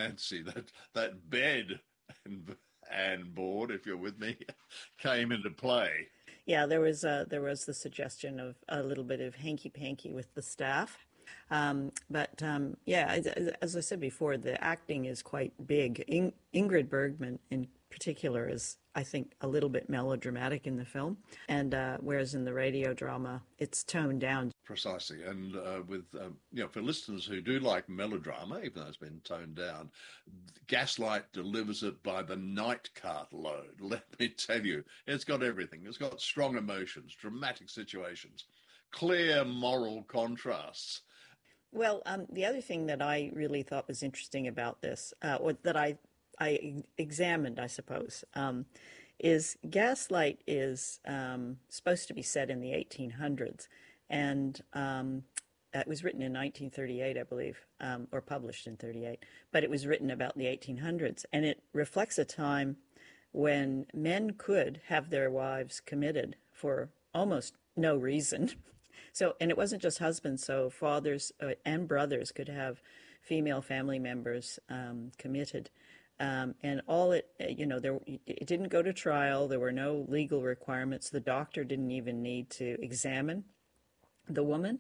fancy that bed and board, if you're with me, came into play. Yeah, there was the suggestion of a little bit of hanky panky with the staff. But yeah, as I said before, the acting is quite big. Ingrid Bergman, in particular, is, I think, a little bit melodramatic in the film, and whereas in the radio drama, it's toned down. Precisely, and with for listeners who do like melodrama, even though it's been toned down, Gaslight delivers it by the night cart load. Let me tell you, it's got everything. It's got strong emotions, dramatic situations, clear moral contrasts. Well, the other thing that I really thought was interesting about this, or that I examined, I suppose, is Gaslight is supposed to be set in the 1800s, and it was written in 1938, I believe, or published in 38, but it was written about the 1800s, and it reflects a time when men could have their wives committed for almost no reason. So, and it wasn't just husbands, so fathers and brothers could have female family members committed. And all it, it didn't go to trial. There were no legal requirements. The doctor didn't even need to examine the woman.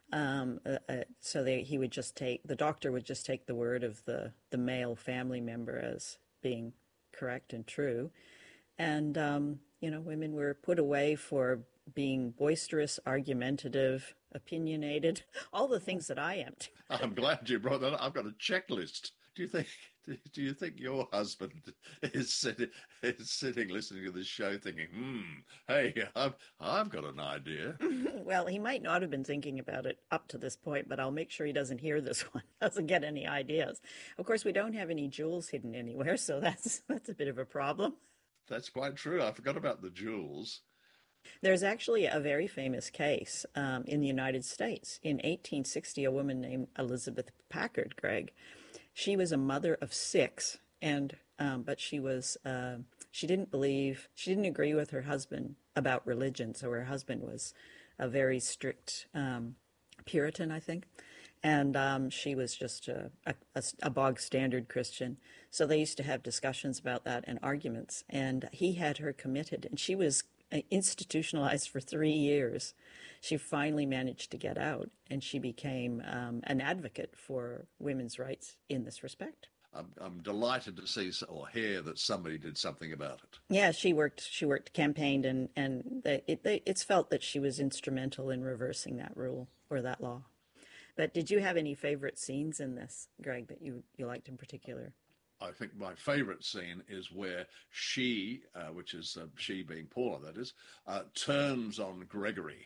He would just the doctor would just take the word of the male family member as being correct and true. And, women were put away for being boisterous, argumentative, opinionating, all the things that I am. I'm glad you brought that up. I've got a checklist. Do you think your husband is sitting listening to this show thinking, hey, I've got an idea? Well, he might not have been thinking about it up to this point, but I'll make sure he doesn't hear this one, doesn't get any ideas. Of course, we don't have any jewels hidden anywhere, so that's a bit of a problem. That's quite true. I forgot about the jewels. There's actually a very famous case in the United States. In 1860, a woman named Elizabeth Packard, Greg, she was a mother of 6, and but she didn't agree with her husband about religion. So her husband was a very strict Puritan, I think, and she was just a bog standard Christian. So they used to have discussions about that and arguments, and he had her committed, and she was institutionalized for 3 years. She finally managed to get out, and she became an advocate for women's rights in this respect. I'm delighted to see or hear that somebody did something about it. Yeah, she worked, campaigned, and it's felt that she was instrumental in reversing that rule or that law. But did you have any favorite scenes in this, Greg, that you liked in particular? I think my favourite scene is where she, which is she being Paula, that is, turns on Gregory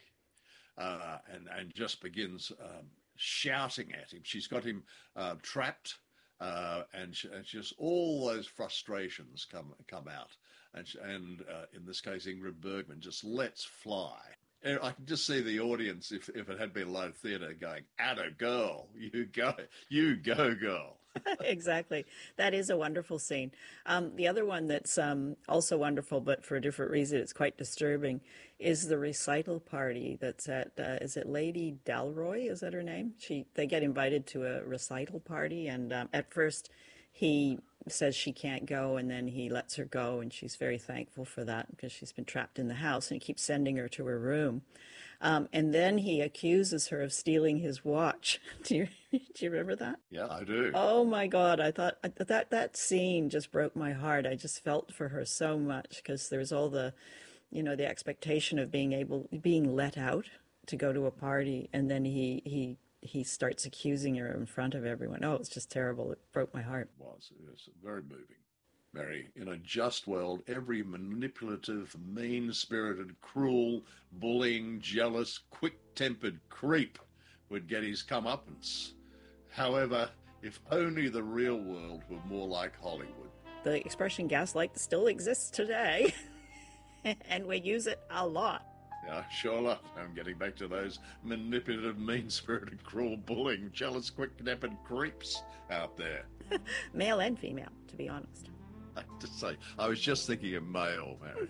and just begins shouting at him. She's got him trapped, and just all those frustrations come out. And in this case, Ingrid Bergman just lets fly. I can just see the audience, if it had been live theatre, going, "Atta girl, you go, girl." Exactly. That is a wonderful scene. The other one that's also wonderful, but for a different reason, it's quite disturbing, is the recital party that's at, is it Lady Dalroy? Is that her name? They get invited to a recital party, and at first he says she can't go, and then he lets her go, and she's very thankful for that because she's been trapped in the house, and he keeps sending her to her room. And then he accuses her of stealing his watch. Do you remember that? Yeah, I do. Oh my God, I thought that scene just broke my heart. I just felt for her so much because there's all the, the expectation of being let out to go to a party, and then he starts accusing her in front of everyone. Oh, it's just terrible. It broke my heart. It was very moving. Mary, in a just world, every manipulative, mean-spirited, cruel, bullying, jealous, quick-tempered creep would get his comeuppance. However, if only the real world were more like Hollywood. The expression gaslight still exists today, and we use it a lot. Yeah, sure lot. I'm getting back to those manipulative, mean-spirited, cruel, bullying, jealous, quick-tempered creeps out there. Male and female, to be honest. I have to say, I was just thinking of male, Mary.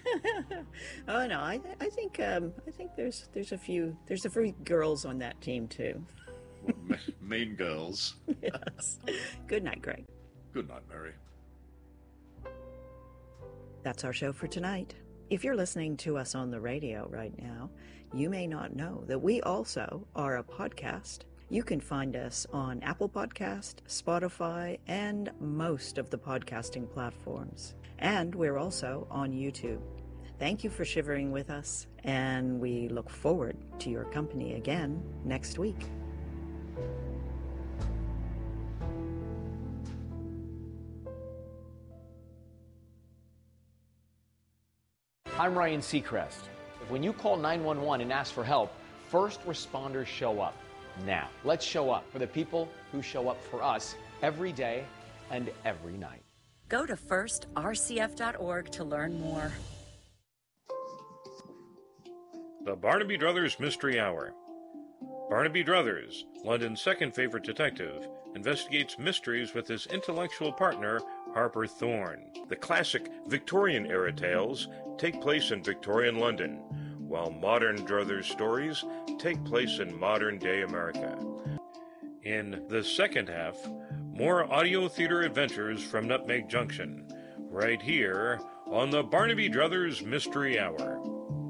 Oh no, I think there's a few girls on that team too. Or Mean Girls. Yes. Good night, Greg. Good night, Mary. That's our show for tonight. If you're listening to us on the radio right now, you may not know that we also are a podcast. You can find us on Apple Podcast, Spotify, and most of the podcasting platforms. And we're also on YouTube. Thank you for shivering with us, and we look forward to your company again next week. I'm Ryan Seacrest. When you call 911 and ask for help, first responders show up. Now, let's show up for the people who show up for us every day and every night. Go to firstrcf.org to learn more. The Barnaby Druthers Mystery Hour. Barnaby Druthers, London's second favorite detective, investigates mysteries with his intellectual partner, Harper Thorne. The classic Victorian-era tales take place in Victorian London, while modern Druthers stories take place in modern-day America. In the second half, more audio theater adventures from Nutmeg Junction, right here on the Barnaby Druthers Mystery Hour.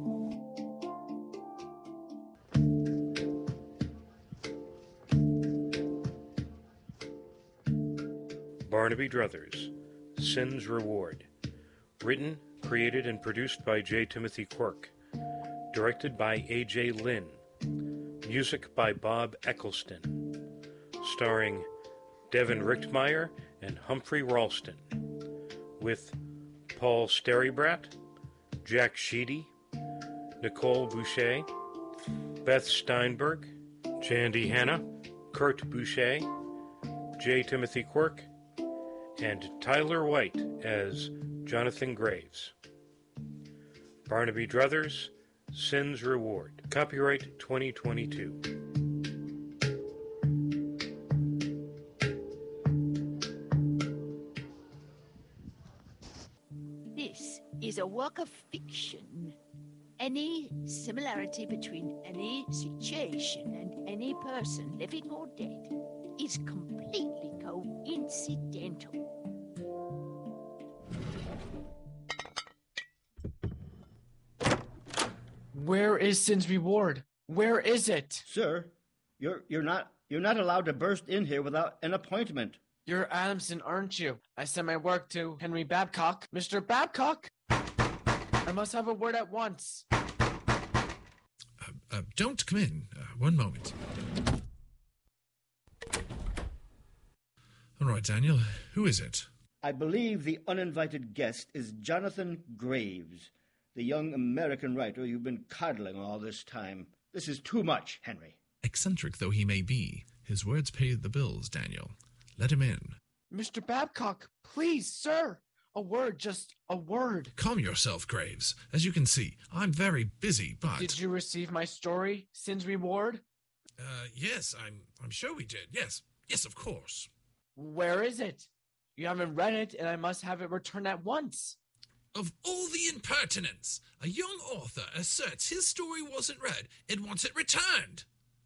Barnaby Druthers, Sin's Reward. Written, created, and produced by J. Timothy Quirk. Directed by A.J. Lynn. Music by Bob Eccleston. Starring Devin Richtmeyer and Humphrey Ralston. With Paul Sterrybrat, Jack Sheedy, Nicole Boucher, Beth Steinberg, Jandy Hanna, Kurt Boucher, J. Timothy Quirk, and Tyler White as Jonathan Graves. Barnaby Druthers, Sin's Reward. Copyright 2022. This is a work of fiction. Any similarity between any situation and any person, living or dead, is completely coincidental. Where is Sin's Reward? Where is it? Sir, you're not allowed to burst in here without an appointment. You're Adamson, aren't you? I sent my work to Henry Babcock. Mr. Babcock? I must have a word at once. Don't come in. One moment. All right, Daniel. Who is it? I believe the uninvited guest is Jonathan Graves, the young American writer you've been coddling all this time. This is too much, Henry. Eccentric though he may be, his words pay the bills, Daniel. Let him in. Mr. Babcock, please, sir. A word, just a word. Calm yourself, Graves. As you can see, I'm very busy, but... Did you receive my story, Sin's Reward? Yes, I'm sure we did. Yes, of course. Where is it? You haven't read it, and I must have it returned at once. Of all the impertinence! A young author asserts his story wasn't read and wants it returned.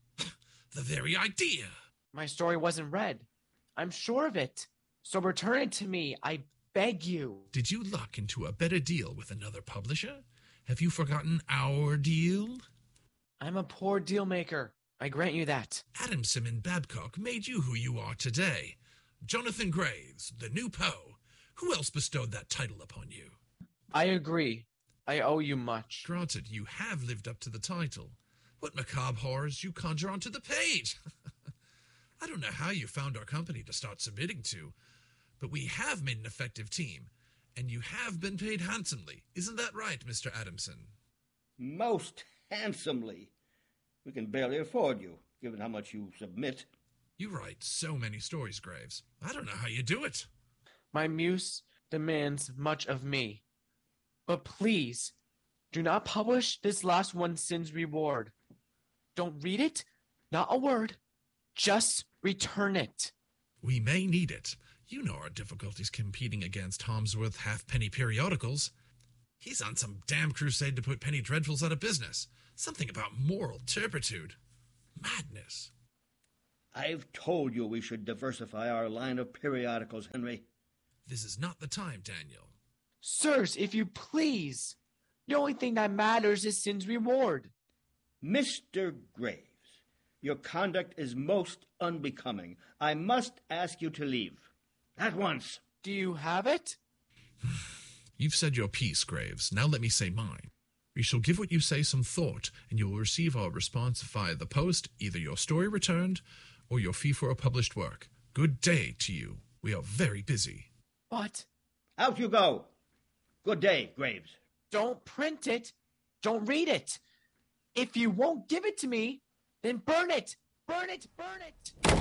The very idea. My story wasn't read. I'm sure of it. So return it to me, I beg you. Did you luck into a better deal with another publisher? Have you forgotten our deal? I'm a poor deal maker. I grant you that. Adamson and Babcock made you who you are today. Jonathan Graves, the new Poe. Who else bestowed that title upon you? I agree. I owe you much. Granted, you have lived up to the title. What macabre horrors you conjure onto the page! I don't know how you found our company to start submitting to, but we have made an effective team, and you have been paid handsomely. Isn't that right, Mr. Adamson? Most handsomely. We can barely afford you, given how much you submit. You write so many stories, Graves. I don't know how you do it. My muse demands much of me. But please, do not publish this last one, Sin's Reward. Don't read it, not a word. Just return it. We may need it. You know our difficulties competing against Harmsworth halfpenny periodicals. He's on some damn crusade to put penny dreadfuls out of business. Something about moral turpitude. Madness. I've told you we should diversify our line of periodicals, Henry. This is not the time, Daniel. Sirs, if you please. The only thing that matters is Sin's reward. Mr. Graves, your conduct is most unbecoming. I must ask you to leave. At once. Do you have it? You've said your piece, Graves. Now let me say mine. We shall give what you say some thought, and you will receive our response via the post, either your story returned or your fee for a published work. Good day to you. We are very busy. But Out you go. Good day, Graves. don't print it. Don't read it. If you won't give it to me, then burn it. Burn it. Burn it.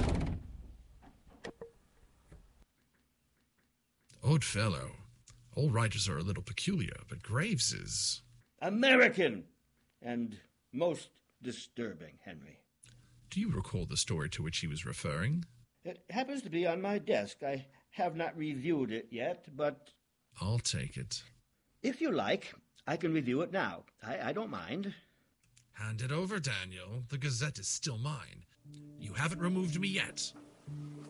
Odd fellow. All writers are a little peculiar, but Graves is... American. And most disturbing, Henry. Do you recall the story to which he was referring? It happens to be on my desk. I have not reviewed it yet, but I'll take it. if you like, I can review it now. I don't mind. Hand it over, Daniel. The Gazette is still mine. You haven't removed me yet.